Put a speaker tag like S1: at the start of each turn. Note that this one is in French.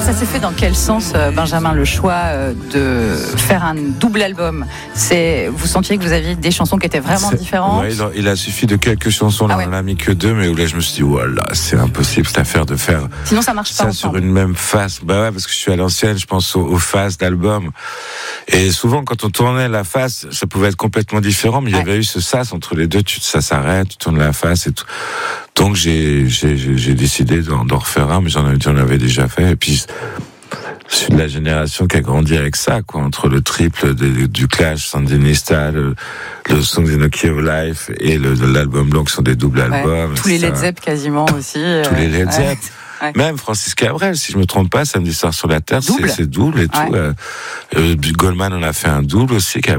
S1: ça s'est fait dans quel sens, Benjamin, le choix de faire un double album? Vous sentiez que vous aviez des chansons qui étaient vraiment différentes?
S2: Ouais, il a suffi de quelques chansons, là, on n'en a mis que 2, mais où là je me suis dit, voilà, c'est impossible cette affaire de faire.
S1: Sinon ça marche pas
S2: ça
S1: ensemble.
S2: Sur une même face. Bah ouais, parce que je suis à l'ancienne, je pense aux faces d'albums. Et souvent, quand on tournait la face, ça pouvait être complètement différent, mais il y avait eu ce sas entre les deux, ça s'arrête, tu tournes la face et tout. Donc j'ai décidé d'en refaire un, mais j'en avais déjà fait. Et puis je suis de la génération qui a grandi avec ça, quoi, entre le triple du Clash, Sandinista, le Songs in the Key of Life et l'album blanc qui sont des doubles albums.
S1: Tous les Led Zepp quasiment aussi.
S2: Tous les Led Zepp. Ouais. Même Francis Cabrel, si je me trompe pas, Samedi soir sur la Terre, c'est double et tout. Goldman en a fait un double aussi,